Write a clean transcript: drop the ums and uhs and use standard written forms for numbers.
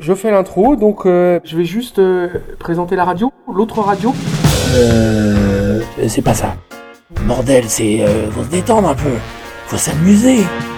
Je fais l'intro, donc je vais juste présenter la radio, l'autre radio. C'est pas ça. Bordel, faut se détendre un peu. Faut s'amuser.